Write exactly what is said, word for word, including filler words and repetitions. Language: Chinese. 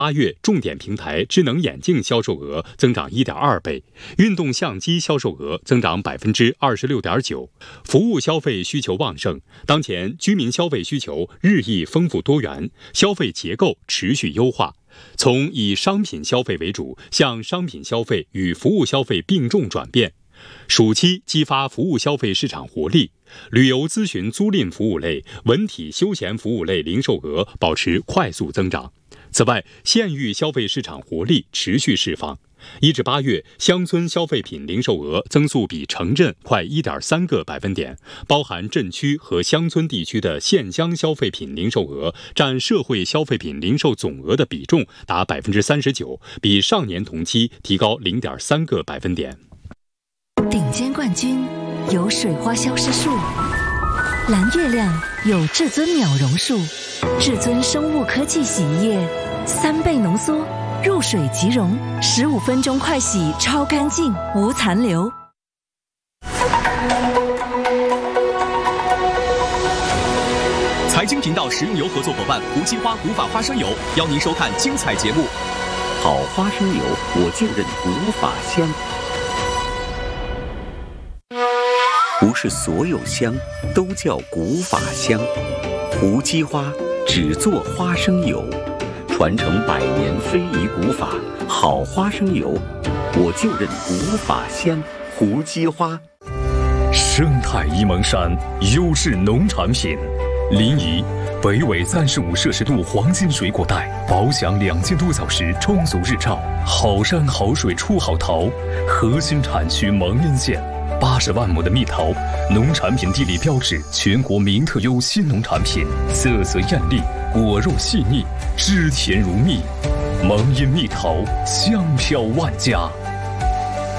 八月重点平台智能眼镜销售额增长 一点二倍，运动相机销售额增长 百分之二十六点九。服务消费需求旺盛，当前居民消费需求日益丰富多元，消费结构持续优化，从以商品消费为主向商品消费与服务消费并重转变。暑期激发服务消费市场活力，旅游咨询租赁服务类、文体休闲服务类零售额保持快速增长。此外，县域消费市场活力持续释放。一至八月，乡村消费品零售额增速比城镇快 一点三个百分点，包含镇区和乡村地区的县乡消费品零售额占社会消费品零售总额的比重达 百分之三十九， 比上年同期提高 零点三个百分点。 顶尖冠军有水花消失术，蓝月亮有至尊秒溶术，至尊生物科技洗衣液三倍浓缩，入水即溶，十五分钟快洗超干净无残留。 财经频道食用油合作伙伴胡金花古法花生油邀您收看精彩节目。 好花生油，我就认古法香。不是所有香都叫古法香，胡姬花只做花生油，传承百年非遗古法，好花生油，我就认古法香。胡姬花。 生态沂蒙山优质农产品，临沂北纬三十五摄氏度黄金水果带，保享两千多小时充足日照，好山好水出好桃。核心产区蒙阴县。八十万亩的蜜桃，农产品地理标志，全国名特优新农产品，色泽艳丽，果肉细腻，汁甜如蜜。蒙阴蜜桃，香飘万家。